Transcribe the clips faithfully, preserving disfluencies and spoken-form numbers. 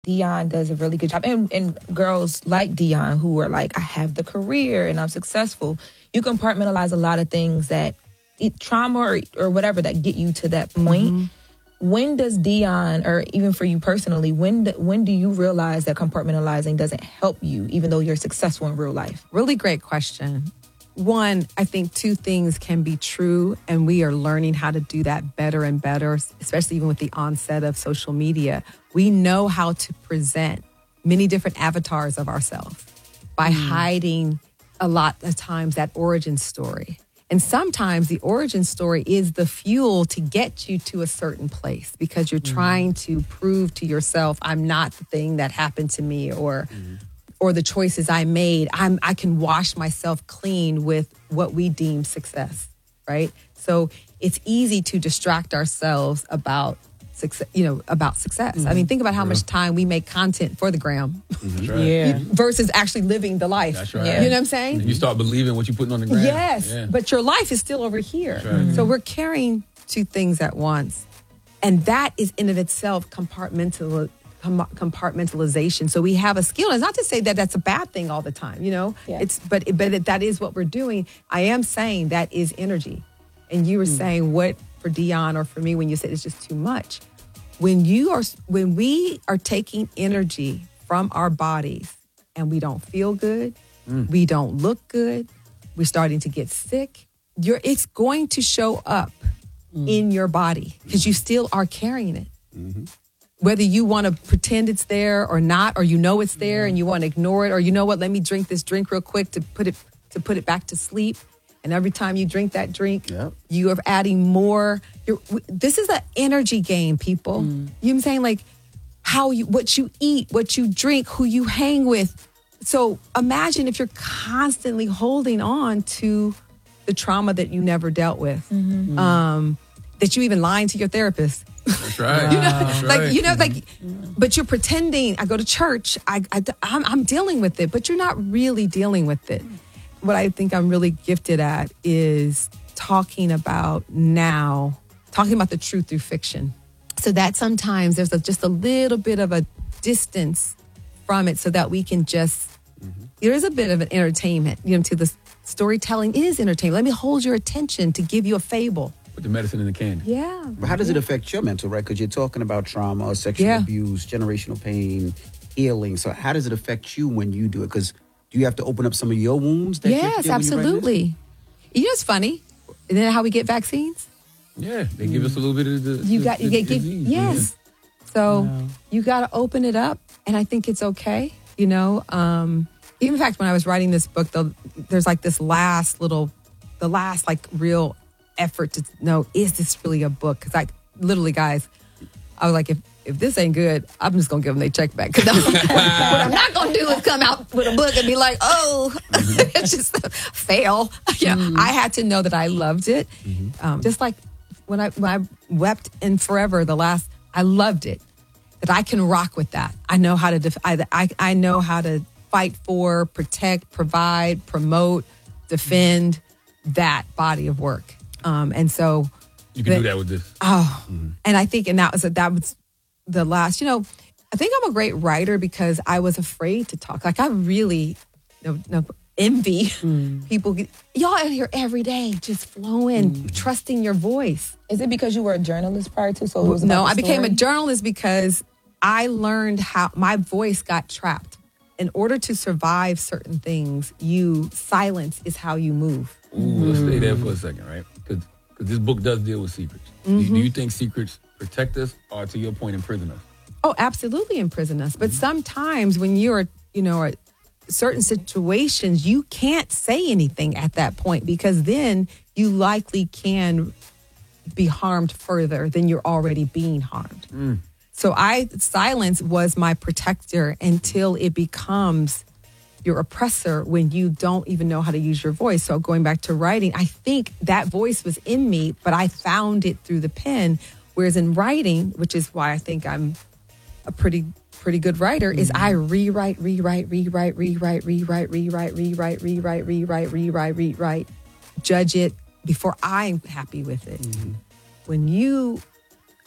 Dion does a really good job. And, and girls like Dion who are like, I have the career and I'm successful. You compartmentalize a lot of things that it, trauma or, or whatever that get you to that point. Mm-hmm. When does Dion, or even for you personally, when do, when do you realize that compartmentalizing doesn't help you, even though you're successful in real life? Really great question. One, I think two things can be true, and we are learning how to do that better and better, especially even with the onset of social media. We know how to present many different avatars of ourselves by mm. hiding a lot of times that origin story. And sometimes the origin story is the fuel to get you to a certain place because you're mm. trying to prove to yourself, I'm not the thing that happened to me, or mm. or the choices I made. I'm I can wash myself clean with what we deem success, right? So it's easy to distract ourselves about success, you know, about success. Mm. I mean, think about how yeah. much time we make content for the gram. That's right. Yeah. Versus actually living the life. That's right. You know what I'm saying? You start believing what you're putting on the gram. Yes, yeah. but your life is still over here. Right. Mm-hmm. So we're carrying two things at once. And that is in of itself compartmental, com- compartmentalization. So we have a skill. It's not to say that that's a bad thing all the time, you know? Yeah. It's but but it, that is what we're doing. I am saying that is energy. And you were mm. saying what for Dion or for me when you said it's just too much. When you are, when we are taking energy from our bodies and we don't feel good, mm. we don't look good, we're starting to get sick, you're, it's going to show up mm. in your body because you still are carrying it. Mm-hmm. Whether you want to pretend it's there or not, or you know it's there yeah. and you want to ignore it, or you know what, let me drink this drink real quick to put it to put it back to sleep. And every time you drink that drink, yep. you are adding more. You're, this is an energy game, people. Mm. You know what I'm saying? Like how you, what you eat, what you drink, who you hang with. So imagine if you're constantly holding on to the trauma that you never dealt with, mm-hmm. um, that you even lying to your therapist. That's right. you know, That's like right. you know, like, but you're pretending. I go to church. I, I I'm, I'm dealing with it, but you're not really dealing with it. What I think I'm really gifted at is talking about now, talking about the truth through fiction. So that sometimes there's a, just a little bit of a distance from it so that we can just, mm-hmm. there is a bit of an entertainment, you know, to the storytelling is entertainment. Let me hold your attention to give you a fable. Put the medicine in the candy. Yeah. But how does it affect your mental, right? Because you're talking about trauma, sexual yeah. abuse, generational pain, healing. So how does it affect you when you do it? Because do you have to open up some of your wounds? That yes, absolutely. You know, it's funny. Isn't that how we get vaccines? Yeah, they give us a little bit of the You the, got the you get give, disease. yes. Yeah. So no. you got to open it up, and I think it's okay. You know, um, even in fact, when I was writing this book, the, there's like this last little, the last like real effort to know, is this really a book? Because I literally, guys, I was like, if. If this ain't good, I'm just going to give them their check back. Because what I'm not going to do is come out with a book and be like, oh, mm-hmm. it's just a fail. Yeah, mm-hmm. I had to know that I loved it. Mm-hmm. Um, just like when I, when I wept in Forever, the last, I loved it. That I can rock with that. I know how to, def- I, I, I know how to fight for, protect, provide, promote, defend mm-hmm. that body of work. Um, and so. You can the, do that with this. Oh, mm-hmm. and I think, and that was, that was, the last, you know, I think I'm a great writer because I was afraid to talk. Like I really no, no, envy mm. people. Y'all out here every day just flowing, mm. trusting your voice. Is it because you were a journalist prior to? So it was no, I became a journalist because I learned how my voice got trapped. In order to survive certain things, you silence is how you move. Ooh, mm. let's stay there for a second, right? Because this book does deal with secrets. Mm-hmm. Do, you, do you think secrets protect us or, to your point, imprison us? Oh, absolutely imprison us. But mm-hmm. sometimes when you're, you know, at certain situations, you can't say anything at that point because then you likely can be harmed further than you're already being harmed. Mm. So I silence was my protector until it becomes your oppressor when you don't even know how to use your voice. So going back to writing, I think that voice was in me, but I found it through the pen. Whereas in writing, which is why I think I'm a pretty pretty good writer, mm-hmm. is I rewrite, rewrite, rewrite, rewrite, rewrite, rewrite, rewrite, rewrite, rewrite, rewrite, rewrite, judge it before I'm happy with it. Mm-hmm. When you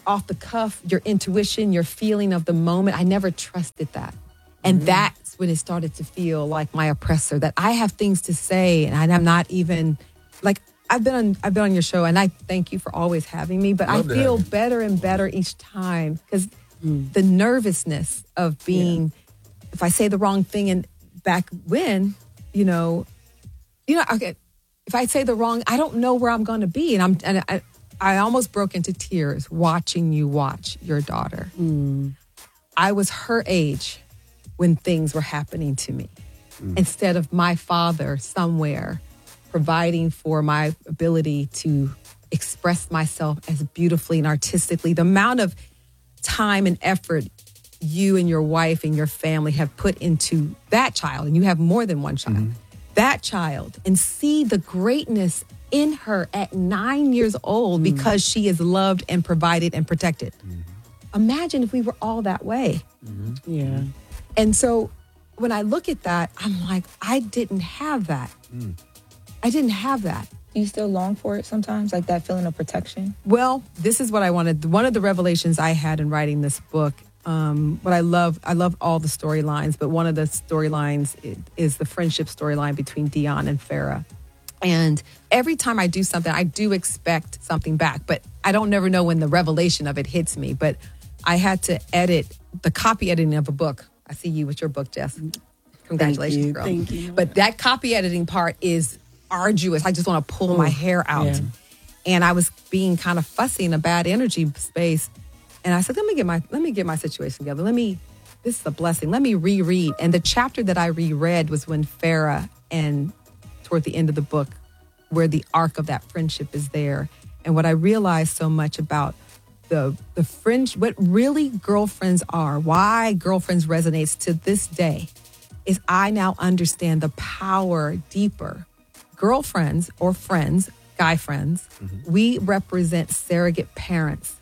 off the cuff, your intuition, your feeling of the moment. I never trusted that. And mm-hmm. that's when it started to feel like my oppressor, that I have things to say and I'm not even like, I've been on, I've been on your show and I thank you for always having me, but Love I feel better and better each time because mm. the nervousness of being, yeah. if I say the wrong thing and back when, you know, you know, okay, if I say the wrong, I don't know where I'm going to be. And I'm, and I, I almost broke into tears watching you watch your daughter. Mm. I was her age when things were happening to me mm. instead of my father somewhere providing for my ability to express myself as beautifully and artistically. The amount of time and effort you and your wife and your family have put into that child, and you have more than one child, mm-hmm. that child, and see the greatness in her at nine years old mm-hmm. because she is loved and provided and protected. Mm-hmm. Imagine if we were all that way. Mm-hmm. Yeah. And so when I look at that, I'm like, I didn't have that. Mm. I didn't have that. Do you still long for it sometimes, like that feeling of protection? Well, this is what I wanted. One of the revelations I had in writing this book, um, what I love, I love all the storylines, but one of the storylines is the friendship storyline between Dion and Farrah. And every time I do something, I do expect something back, but I don't never know when the revelation of it hits me. But I had to edit the copy editing of a book. I see you with your book, Jess. Congratulations, Thank you. girl. Thank you. But that copy editing part is arduous. I just want to pull Ooh, my hair out. Yeah. And I was being kind of fussy in a bad energy space. And I said, let me get my let me get my situation together. Let me, this is a blessing. Let me reread. And the chapter that I reread was when Farrah, and toward the end of the book, where the arc of that friendship is there. And what I realized so much about the the friend, what really girlfriends are, why girlfriends resonates to this day, is I now understand the power deeper. Girlfriends or friends, guy friends, mm-hmm. we represent surrogate parents.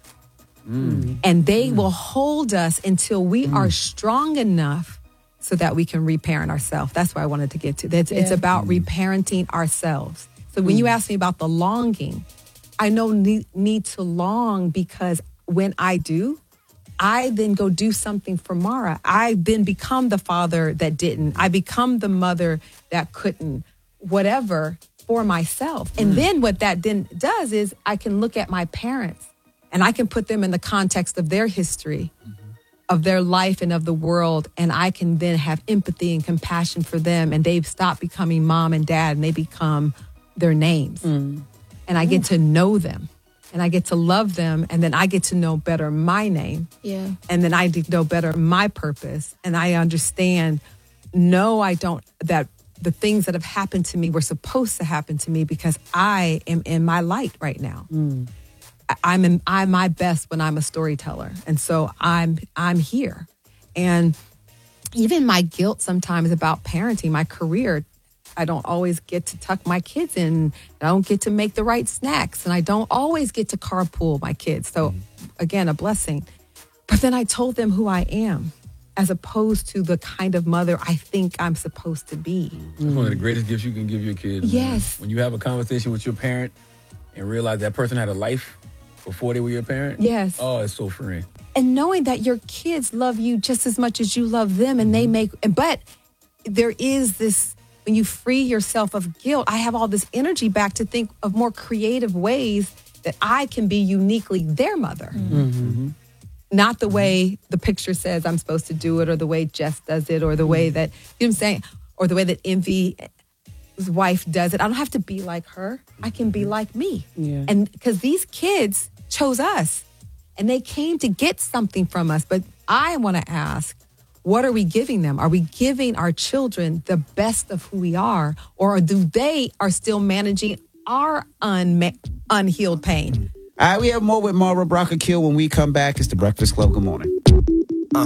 Mm. And they mm. will hold us until we mm. are strong enough so that we can reparent ourselves. That's what I wanted to get to. That's, yeah. It's about mm. reparenting ourselves. So when mm. you ask me about the longing, I know need, need to long because when I do, I then go do something for Mara. I then become the father that didn't. I become the mother that couldn't. Whatever for myself. And mm. then what that then does is I can look at my parents and I can put them in the context of their history, mm-hmm. of their life and of the world. And I can then have empathy and compassion for them. And they've stopped becoming mom and dad and they become their names. Mm. And I get to know them and I get to love them. And then I get to know better my name. Yeah. And then I know better my purpose. And I understand, no, I don't, that the things that have happened to me were supposed to happen to me because I am in my light right now. Mm. I'm in, I'm my best when I'm a storyteller. And so I'm, I'm here. And even my guilt sometimes about parenting, my career, I don't always get to tuck my kids in. I don't get to make the right snacks. And I don't always get to carpool my kids. So mm. again, a blessing. But then I told them who I am, as opposed to the kind of mother I think I'm supposed to be. That's mm. one of the greatest gifts you can give your kids. Yes. Man. When you have a conversation with your parent and realize that person had a life before they were your parent. Yes. Oh, it's so freeing. And knowing that your kids love you just as much as you love them and they make, but there is this, when you free yourself of guilt, I have all this energy back to think of more creative ways that I can be uniquely their mother. Mm-hmm. Mm-hmm. Not the way the picture says I'm supposed to do it or the way Jess does it or the way that, you know what I'm saying? Or the way that Envy's wife does it. I don't have to be like her. I can be like me. Yeah. And because these kids chose us and they came to get something from us. But I want to ask, what are we giving them? Are we giving our children the best of who we are? Or do they are still managing our unma- unhealed pain? All right, we have more with Mara Brock Akil when we come back. It's the Breakfast Club. Good morning.